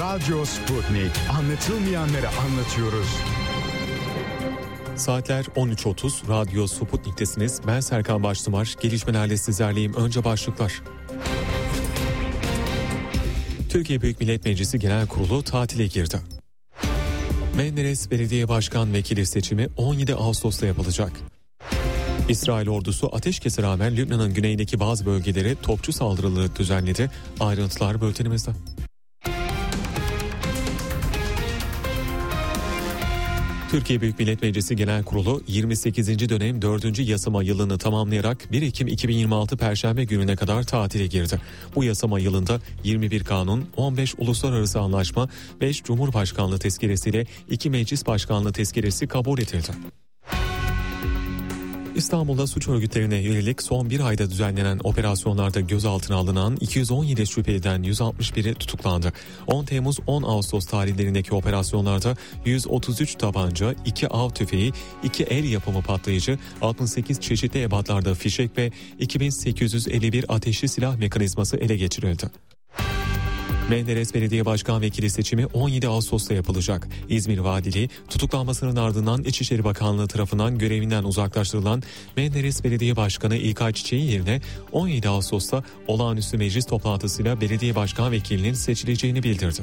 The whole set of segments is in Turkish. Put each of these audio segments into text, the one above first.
Radyo Sputnik. Anlatılmayanları anlatıyoruz. Saatler 13.30. Radyo Sputnik'tesiniz. Ben Serkan Baştımar. Gelişmelerle sizlerleyim. Önce başlıklar. Türkiye Büyük Millet Meclisi Genel Kurulu tatile girdi. Menderes Belediye Başkan Vekili seçimi 17 Ağustos'ta yapılacak. İsrail ordusu ateşkese rağmen Lübnan'ın güneyindeki bazı bölgelere topçu saldırıları düzenledi. Ayrıntılar bültenimizde. Türkiye Büyük Millet Meclisi Genel Kurulu 28. dönem 4. yasama yılını tamamlayarak 1 Ekim 2026 Perşembe gününe kadar tatile girdi. Bu yasama yılında 21 kanun, 15 uluslararası anlaşma, 5 Cumhurbaşkanlığı tezkeresiyle 2 meclis başkanlığı tezkeresi kabul edildi. İstanbul'da suç örgütlerine yönelik son bir ayda düzenlenen operasyonlarda gözaltına alınan 217 şüpheliden 161'i tutuklandı. 10 Temmuz 10 Ağustos tarihlerindeki operasyonlarda 133 tabanca, 2 av tüfeği, 2 el yapımı patlayıcı, 68 çeşitli ebatlarda fişek ve 2851 ateşli silah mekanizması ele geçirildi. Menderes Belediye Başkan Vekili seçimi 17 Ağustos'ta yapılacak. İzmir Valiliği tutuklanmasının ardından İçişleri Bakanlığı tarafından görevinden uzaklaştırılan Menderes Belediye Başkanı İlkay Çiçek'in yerine 17 Ağustos'ta olağanüstü meclis toplantısıyla belediye başkan vekilinin seçileceğini bildirdi.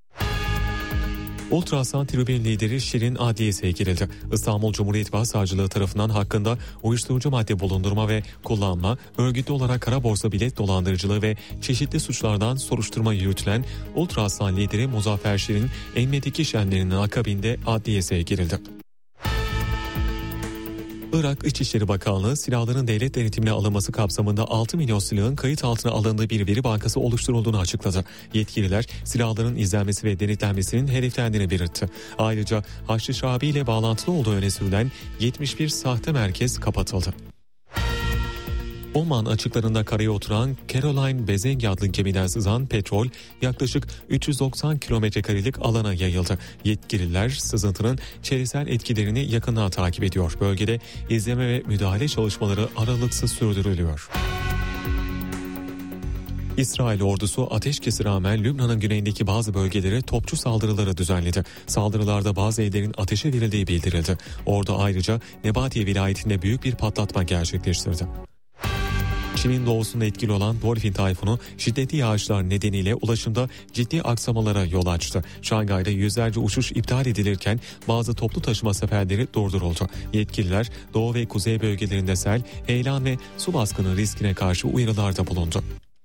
Ultrasan tribün lideri Şirin adliyeye girildi. İstanbul Cumhuriyet Başsavcılığı tarafından hakkında uyuşturucu madde bulundurma ve kullanma, örgütlü olarak kara borsa bilet dolandırıcılığı ve çeşitli suçlardan soruşturma yürütülen Ultrasan lideri Muzaffer Şirin, emniyet işlemlerinin akabinde adliyeye girildi. Irak İçişleri Bakanlığı silahların devlet denetimine alınması kapsamında 6 milyon silahın kayıt altına alındığı bir veri bankası oluşturulduğunu açıkladı. Yetkililer silahların izlenmesi ve denetlenmesinin hedeflendiğini belirtti. Ayrıca Haçlı Şabi ile bağlantılı olduğu öne sürülen 71 sahte merkez kapatıldı. Oman açıklarında karaya oturan Caroline Bezengi adlı gemiden sızan petrol yaklaşık 390 kilometrekarelik alana yayıldı. Yetkililer sızıntının çevresel etkilerini yakından takip ediyor. Bölgede izleme ve müdahale çalışmaları aralıksız sürdürülüyor. İsrail ordusu ateşkese rağmen Lübnan'ın güneyindeki bazı bölgelere topçu saldırıları düzenledi. Saldırılarda bazı evlerin ateşe verildiği bildirildi. Ordu ayrıca Nebatiye vilayetinde büyük bir patlatma gerçekleştirdi. Çin'in doğusunda etkili olan Dolphin tayfunu şiddetli yağışlar nedeniyle ulaşımda ciddi aksamalara yol açtı. Şangay'da yüzlerce uçuş iptal edilirken bazı toplu taşıma seferleri durduruldu. Yetkililer doğu ve kuzey bölgelerinde sel, heyelan ve su baskını riskine karşı uyarılarda bulundu.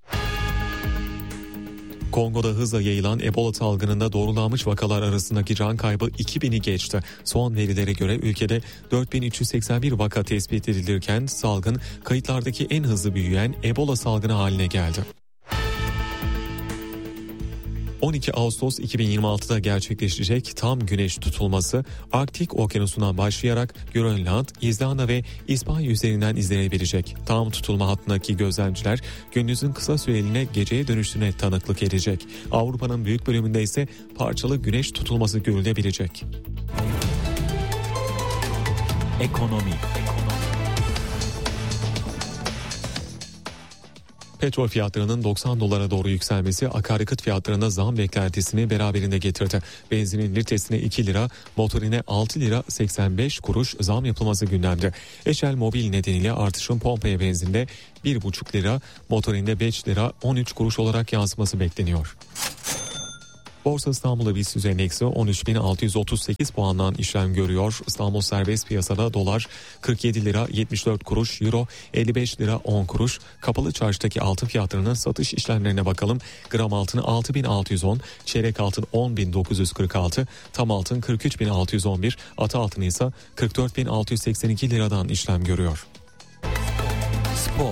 Kongo'da hızla yayılan Ebola salgınında doğrulanmış vakalar arasındaki can kaybı 2000'i geçti. Son verilere göre ülkede 4381 vaka tespit edilirken salgın kayıtlardaki en hızlı büyüyen Ebola salgını haline geldi. 12 Ağustos 2026'da gerçekleşecek tam güneş tutulması Arktik Okyanusu'ndan başlayarak Grönland, İzlanda ve İspanya üzerinden izlenebilecek. Tam tutulma hattındaki gözlemciler gündüzün kısa süreliğine geceye dönüştüğüne tanıklık edecek. Avrupa'nın büyük bölümünde ise parçalı güneş tutulması görülebilecek. Ekonomi. Petrol fiyatlarının 90 dolara doğru yükselmesi akaryakıt fiyatlarına zam beklentisini beraberinde getirdi. Benzinin litresine 2 lira, motorine 6 lira 85 kuruş zam yapılması gündemde. Eşel Mobil nedeniyle artışın pompaya benzinde 1,5 lira, motorinde 5 lira 13 kuruş olarak yansıması bekleniyor. Borsa İstanbul'da BIST endeksi 13.638 puandan işlem görüyor. İstanbul serbest piyasada dolar 47 lira 74 kuruş, euro 55 lira 10 kuruş. Kapalı çarşıdaki altın fiyatlarının satış işlemlerine bakalım. Gram altın 6.610, çeyrek altın 10.946, tam altın 43.611, ata altın ise 44.682 liradan işlem görüyor. Spor.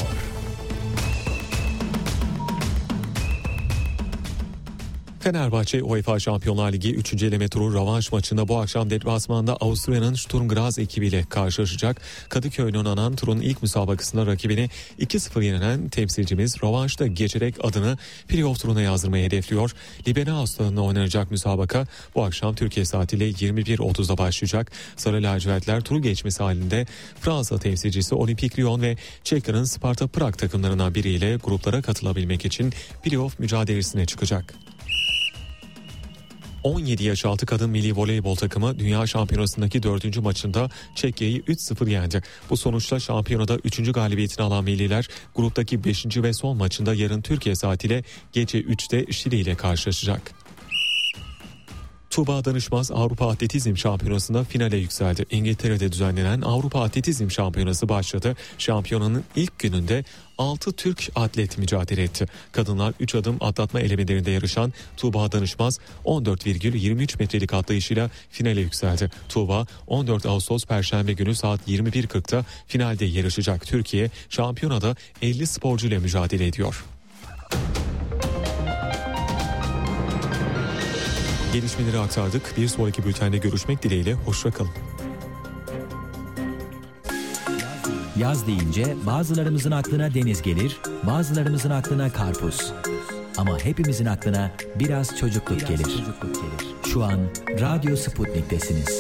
Fenerbahçe UEFA Şampiyonlar Ligi 3. eleme turu rövanş maçında bu akşam deplasmanda Avusturya'nın Sturm Graz ekibiyle karşılaşacak. Kadıköy'de oynanan turun ilk müsabakasında rakibini 2-0 yenilen temsilcimiz rövanşta geçerek adını playoff turuna yazdırmayı hedefliyor. Liberao stadında oynanacak müsabaka bu akşam Türkiye saatiyle 21.30'da başlayacak. Sarı lacivertler turu geçmesi halinde Fransa temsilcisi Olimpik Lyon ve Çekya'nın Sparta Prag takımlarından biriyle gruplara katılabilmek için playoff mücadelesine çıkacak. 17 yaş altı kadın milli voleybol takımı Dünya Şampiyonası'ndaki 4. maçında Çekya'yı 3-0 yendi. Bu sonuçla şampiyonada 3. galibiyetini alan milliler gruptaki 5. ve son maçında yarın Türkiye saatiyle gece 3'te Şili ile karşılaşacak. Tuğba Danışmaz Avrupa Atletizm Şampiyonası'nda finale yükseldi. İngiltere'de düzenlenen Avrupa Atletizm Şampiyonası başladı. Şampiyonanın ilk gününde 6 Türk atlet mücadele etti. Kadınlar 3 adım atlatma elemelerinde yarışan Tuğba Danışmaz 14,23 metrelik atlayışıyla finale yükseldi. Tuğba 14 Ağustos Perşembe günü saat 21.40'da finalde yarışacak. Türkiye şampiyonada 50 sporcuyla mücadele ediyor. Gelişmeleri aktardık. Bir sonraki bültende görüşmek dileğiyle. Hoşça kalın. Yaz deyince bazılarımızın aklına deniz gelir, bazılarımızın aklına karpuz. Ama hepimizin aklına biraz çocukluk gelir. Şu an Radyo Sputnik'tesiniz.